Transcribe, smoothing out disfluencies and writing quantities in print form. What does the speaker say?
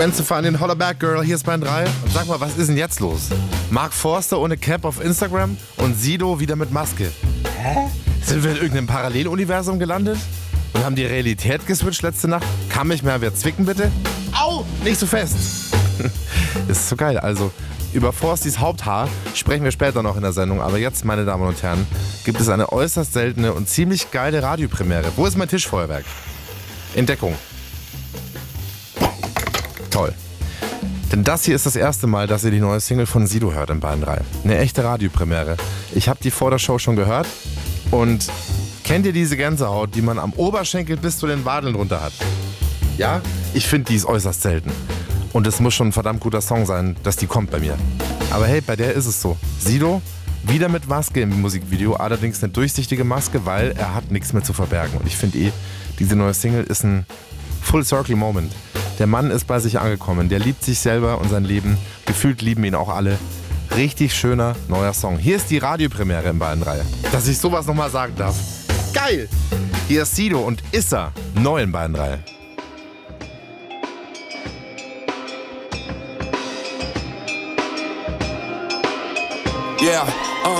Gwen Stefani und Hollaback Girl, hier ist Bayern 3. Und sag mal, was ist denn jetzt los? Mark Forster ohne Cap auf Instagram und Sido wieder mit Maske. Hä? Sind wir in irgendeinem Paralleluniversum gelandet? Und haben die Realität geswitcht letzte Nacht? Kann mich mal wer zwicken, bitte? Au! Nicht so fest! Das ist so geil. Also, über Forstis Haupthaar sprechen wir später noch in der Sendung. Aber jetzt, meine Damen und Herren, gibt es eine äußerst seltene und ziemlich geile Radiopremiere. Wo ist mein Tischfeuerwerk? Entdeckung. Toll. Denn das hier ist das erste Mal, dass ihr die neue Single von Sido hört in Bayern 3. Eine echte Radiopremiere. Ich habe die vor der Show schon gehört. Und kennt ihr diese Gänsehaut, die man am Oberschenkel bis zu den Wadeln runter hat? Ja? Ich finde, die ist äußerst selten. Und es muss schon ein verdammt guter Song sein, dass die kommt bei mir. Aber hey, bei der ist es so. Sido, wieder mit Maske im Musikvideo, allerdings eine durchsichtige Maske, weil er hat nichts mehr zu verbergen. Und ich finde diese neue Single ist ein Full-Circle-Moment. Der Mann ist bei sich angekommen, der liebt sich selber und sein Leben. Gefühlt lieben ihn auch alle. Richtig schöner neuer Song. Hier ist die Radiopremiere in Bayern 3. Dass ich sowas nochmal sagen darf. Geil! Hier ist Sido und Issa, neu in Bayern 3. Yeah,